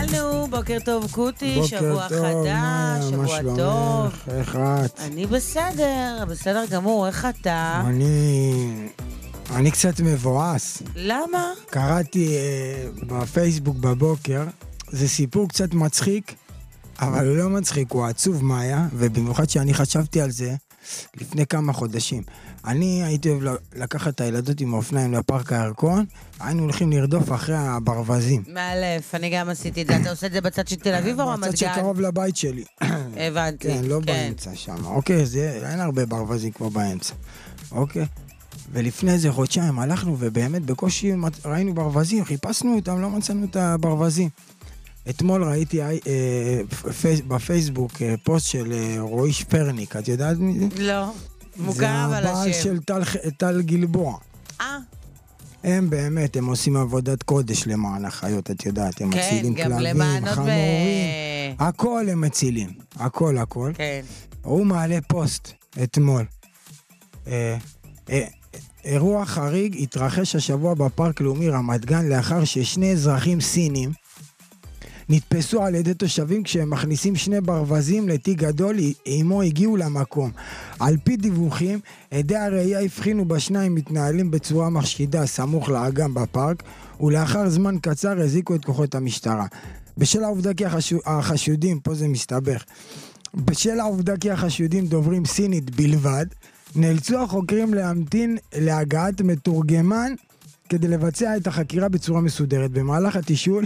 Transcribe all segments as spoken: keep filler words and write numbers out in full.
שלנו, בוקר טוב קוטי, שבוע חדש, שבוע טוב. איך את? אני בסדר, בסדר גמור, איך אתה? אני... אני קצת מבואס. למה? קראתי אה, בפייסבוק בבוקר, זה סיפור קצת מצחיק, אבל הוא לא מצחיק, הוא עצוב מאיה, ובמיוחד שאני חשבתי על זה לפני כמה חודשים. אני הייתי אוהב לקחת את הילדות עם האופניים לפארק הירקון, היינו הולכים לרדוף אחרי הברווזים. מאלף, אני גם עשיתי את זה. אתה עושה את זה בצד של תל אביב או רמת גן? בצד שקרוב לבית שלי. הבנתי. כן, לא באמצע שם. אוקיי, זה, אין הרבה ברווזים כמו באמצע. אוקיי. ולפני איזה חודשיים הלכנו, ובאמת בקושי ראינו ברווזים, חיפשנו אותם, לא מצאנו את הברווזים. אתמול ראיתי אה, פייס, בפייסבוק אה, פוסט של אה, רועי שפרניק, את יודעת מי זה? לא, מוכר אבל השם. זה הבעל של טל, טל גלבוע. אה. הם באמת, הם עושים עבודת קודש למען החיות, את יודעת, הם כן, מצילים כלבים, חמורים, ב... הכל הם מצילים, הכל הכל. כן. הוא מעלה פוסט אתמול. אה, אה, אירוע חריג התרחש השבוע בפארק לאומי רמת גן לאחר ששני אזרחים סינים נתפסו על ידי תושבים כשהם מכניסים שני ברווזים לתיק גדול, עמו הגיעו למקום. על פי דיווחים, עדי הראייה הבחינו בשניים מתנהלים בצורה מחשידה סמוך לאגם בפארק, ולאחר זמן קצר הזיקו את כוחות המשטרה. בשל העובדה כי החשודים, פה זה מסתבך, בשל העובדה כי החשודים דוברים סינית בלבד, נאלצו החוקרים להמתין להגעת מתורגמן כדי לבצע את החקירה בצורה מסודרת. במהלך התשאול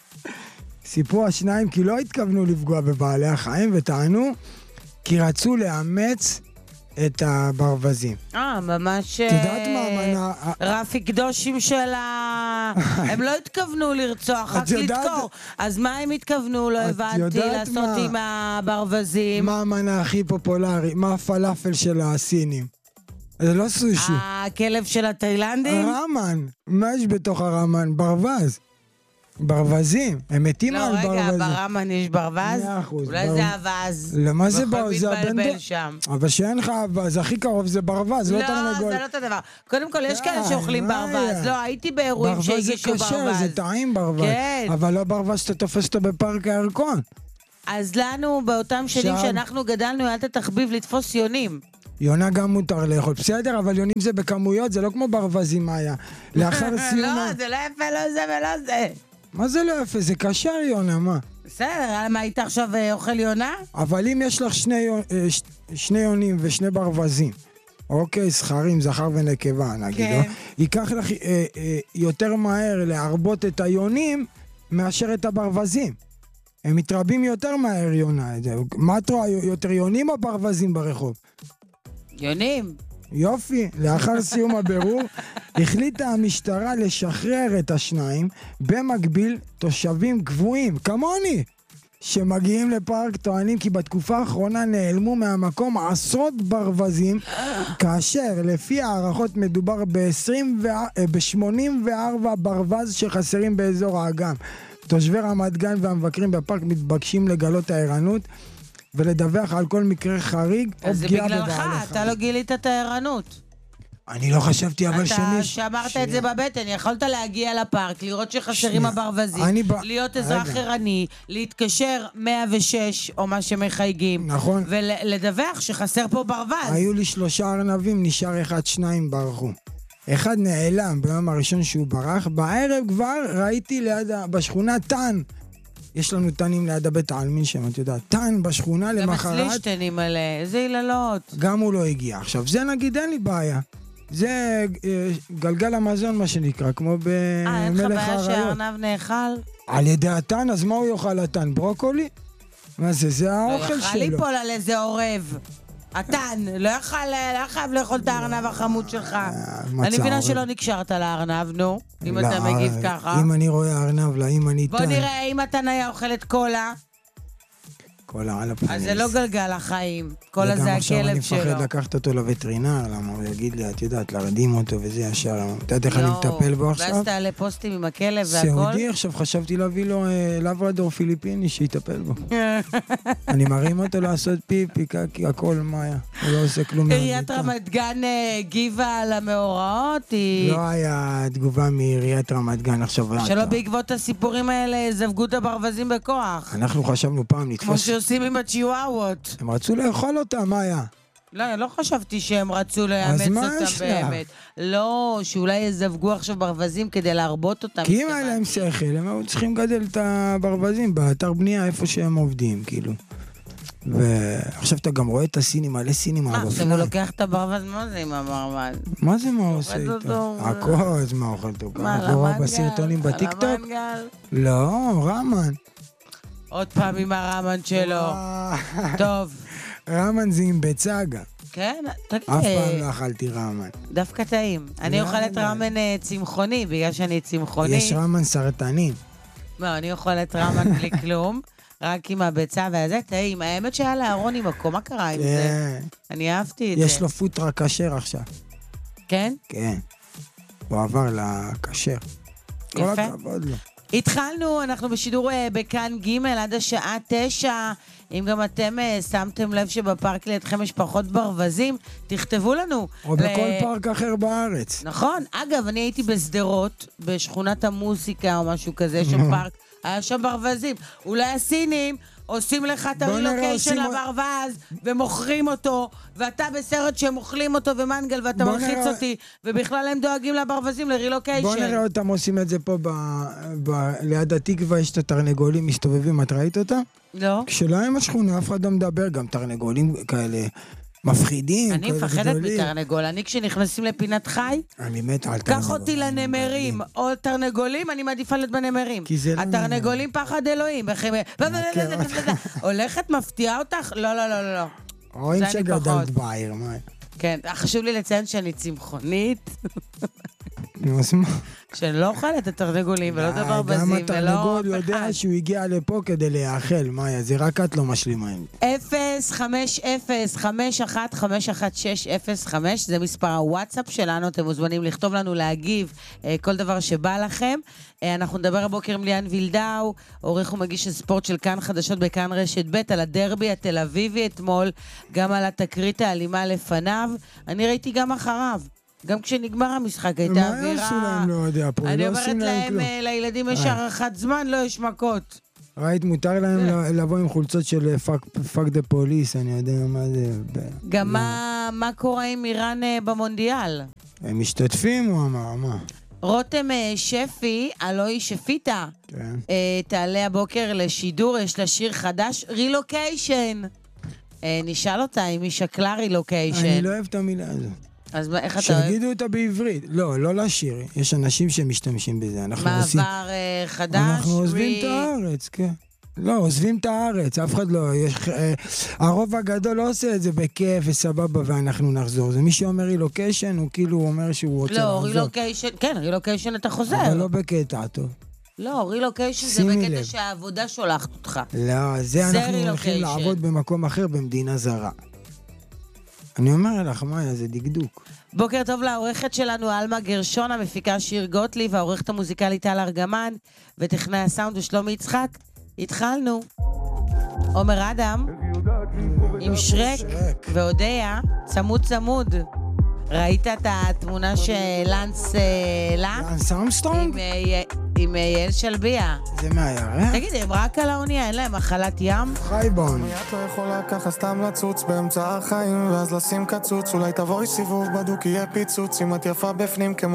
סיפרו השניים כי לא התכוונו לפגוע בבעלי החיים וטענו כי רצו לאמץ את הברווזים. אה, ממש... תדעת מה המנה... רפי קדושים של ה... הם לא התכוונו לרצוח, רק לדקור. אז מה הם התכוונו? לא הבנתי לעשות עם הברווזים. מה המנה הכי פופולרי? מה הפלאפל של הסינים? זה לא סושי. הכלב של התאילנדים? הרמן. מה יש בתוך הרמן? ברווז. ברווזים, הם מתים על ברווזים. לא, רגע, ברמן יש ברווז? מאה אחוז. אולי זה אבז. למה זה ברווז? בכל מתבלבל שם. אבל שאין לך אבז, הכי קרוב זה ברווז, לא תרנגול. לא, זה לא אותו דבר. קודם כל, יש כאלה שאוכלים ברווז. לא, הייתי באירועים שהגישו ברווז. ברווז זה קשה, זה טעים ברווז. כן. אבל לא ברווז שאתה תופס אותו בפארק הירקון. אז לנו, באותם שנים שאנחנו גדלנו, אל תתחביב לתפוס יונים. יונה גם מותר לאכול, בסדר, אבל יונים זה בכמויות, זה לא כמו ברווזים היה. לאחר סיום... לא, זה לא יפה, לא זה ולא זה. מה זה לא יפה? זה קשר יונה, מה? בסדר, מה, היית עכשיו אוכל יונה? אבל אם יש לך שני, ש, שני יונים ושני ברווזים, אוקיי, זכרים, זכר ונקבה, נגיד, כן. או, ייקח לך אה, אה, יותר מהר להרבות את היונים מאשר את הברווזים. הם מתרבים יותר מהר יונה. מה את רואה, יותר יונים או ברווזים ברחוב? יונים. יופי, לאחר סיום הבירור החליטה המשטרה לשחרר את השניים, במקביל תושבים קבועים, כמוני, שמגיעים לפארק טוענים כי בתקופה האחרונה נעלמו מהמקום עשרות ברווזים, כאשר לפי הערכות מדובר ב-שמונים וארבע ברווז שחסרים באזור האגם. תושבי רמת גן והמבקרים בפארק מתבקשים לגלות הערנות ולדווח על כל מקרה חריג או פגיעה בבעלי חיים. אז זה בגללך, אתה לא גילית את הערנות. אני לא חשבתי אבל שני... אתה שאמרת את זה בבטן, יכולת להגיע לפארק, לראות שחסרים הברווזים, להיות אזרח ערני, להתקשר מאה ושש או מה שמחייגים, נכון. ולדווח שחסר פה ברווז. היו לי שלושה ארנבים, נשאר אחד, שניים ברחו. אחד נעלם ביום הראשון שהוא ברח, בערב כבר ראיתי ליד, בשכונה טן. יש לנו טנים ליד הבית העלמין שם, את יודעת, טן בשכונה למחרת. גם אצלי שטנים עלי, איזה היללות. גם הוא לא הגיע. עכשיו, זה נגיד אין לי בעיה. זה אה, גלגל המזון, מה שנקרא, כמו במלך האריות. אה, אין לך בעיה שהארנב נאכל? על ידי הטן, אז מה הוא יאכל הטן? ברוקולי? מה זה? זה האוכל שלו. לא יכל ליפול על איזה עורב. הטן, לא יכל, לא חייב לאכול את הארנב החמוד שלך. אני מבינה שלא נקשרת לארנב, נו, אם אתה מגיב ככה. אם אני רואה ארנב, לא, אם אני טן. בוא נראה, אם הטן היה אוכל את קולה. כל העל הפניס. אז זה לא גלגל החיים, כל הזה הכלב שלו. וגם עכשיו אני מפחד לקחת אותו לווטרינר, למה הוא יגיד לי, את יודעת, להרדים אותו וזה ישר, את יודעת איך אני מטפל בו עכשיו? ואז תעלה פוסטים עם הכלב והכל? סעודי, עכשיו חשבתי להביא לו לברדור פיליפיני שיטפל בו. אני מרים אותו לעשות פיפי, כי הכל מה היה, הוא לא עושה כלום. עיריית רמת גן גיבה על המאורעות? לא היה תגובה מעיריית רמת גן עכשיו. שלא בעקבות הסיפורים האלה זווגו את הברווזים בכוח. אנחנו חשבנו פעם לתפוס... כמו שעושים עם הצ'יוואוות. הם רצו לאכול אותה, מה היה? לא, לא חשבתי שהם רצו לאמץ אותם באמת. לא, שאולי יזווגו עכשיו ברווזים כדי להרבות אותם. כי אם היה להם שכל, הם היו צריכים לגדל את הברווזים באתר בנייה איפה שהם עובדים, כאילו. ועכשיו אתה גם רואה את הסינים, מלא סינים. מה, עכשיו הוא לוקח את הברווז, מה זה עם הברווז? מה זה מה עושה איתו? הכל, אז מה אוכל אותו? מה, למנגל? בסרטונים בטיקטוק? למנגל? לא, רמן. עוד פעם עם הרמן שלו. טוב. רמן זה עם ביצה. כן, תגיד. אף פעם לא אכלתי רמן. דווקא טעים. אני אוכלת רמן צמחוני, בגלל שאני צמחוני. יש רמן סרטני. לא, אני אוכלת רמן בלי כלום. רק עם הביצה והזה, טעים. האמת שהיה לארוני מקום, מה קרה עם זה? אני אהבתי את זה. יש לו פוטרה כשר עכשיו. כן? כן. הוא עבר לכשר. כל הכבוד לו. התחלנו, אנחנו בשידור בכאן ג' עד השעה תשע. אם גם אתם שמתם לב שבפארק לידכם יש פחות ברווזים, תכתבו לנו. או בכל פארק אחר בארץ. נכון. אגב, אני הייתי בסדרות, בשכונת המוסיקה או משהו כזה, יש שם פארק. היה שם ברווזים. אולי הסינים עושים לך את הרילוקיישן לברווז ומוכרים אותו, ואתה בסרט שהם אוכלים אותו ומנגל ואתה מלחיץ אותי, ובכלל הם דואגים לברווזים לרילוקיישן. בוא נראה אותם עושים את זה פה ליד התקווה, יש את התרנגולים מסתובבים, את ראית אותה? לא. כשלהם השכונה אף אחד לא מדבר, גם תרנגולים כאלה מפחידים. אני מפחדת מתרנגול. אני כשנכנסים לפינת חי, אני מת על תרנגול. קח אותי לנמרים או תרנגולים, אני מעדיפה להיות בנמרים. התרנגולים פחד אלוהים. הולכת מפתיעה אותך? לא, לא, לא, לא. רואים שגדלת בעיר, מה? כן, חשוב לי לציין שאני צמחונית. נו, אז מה? שאני לא אוכלת את התרנגולים ולא את הברווזים. גם התרנגול יודע שהוא הגיע לפה כדי להאכל, מאיה, זה רק את לא משלימה עם. אפס חמש אפס חמש אחת חמש אחת שש אפס חמש, זה מספר הוואטסאפ שלנו, אתם מוזמנים לכתוב לנו, להגיב כל דבר שבא לכם. אנחנו נדבר הבוקר עם ליאן וילדאו, עורך ומגיש הספורט של כאן חדשות בכאן רשת ב', על הדרבי התל אביבי אתמול, גם על התקרית האלימה לפניו. אני ראיתי גם אחריו. גם כשנגמר המשחק הייתה אווירה... מה יעשו להם, לא יודע, פה אני אומרת להם, לילדים יש הארכת זמן, לא יש מכות. ראית, מותר להם לבוא עם חולצות של פאק דה פוליס, אני יודע מה זה... גם מה קורה עם איראן במונדיאל? הם משתתפים, הוא אמר, מה? רותם שפי, אלוהי שפיתה, תעלה הבוקר לשידור, יש לה שיר חדש, רילוקיישן. נשאל אותה אם היא שקלה רילוקיישן. אני לא אוהב את המילה הזאת. אז איך אתה אוהב? שיגידו אותה בעברית. לא, לא לשיר. יש אנשים שמשתמשים בזה. מעבר חדש? אנחנו עוזבים את הארץ, כן. לא, עוזבים את הארץ. אף אחד לא... הרוב הגדול לא עושה את זה בכיף וסבבה ואנחנו נחזור. זה מי שאומר רילוקיישן, הוא כאילו אומר שהוא רוצה לחזור. לא, רילוקיישן, כן, רילוקיישן אתה חוזר. אבל לא בקטע טוב. לא, רילוקיישן זה בקטע שהעבודה שולחת אותך. לא, זה אנחנו הולכים לעבוד במקום אחר במדינה זרה. אני אומר לך, מאיה, זה דקדוק. בוקר טוב לעורכת שלנו, אלמה גרשון, המפיקה שיר גוטליב, העורכת המוזיקלית טל ארגמן, וטכנאי הסאונד ושלומי יצחק. התחלנו. עומר אדם, עם שרק, והודיה, צמוד צמוד. ראית את התמונה של לנס לה? לנס ארמסטרונג? עם יעל שלביה. זה מהירח? תגיד, הם רק על האונייה, אין להם מחלת ים? חי באונייה. את לא יכולה ככה סתם לצוץ באמצע החיים, ואז לשים קצוץ, אולי תבואי סיבוב בדוק יהיה פיצוץ, אם את יפה בפנים כמו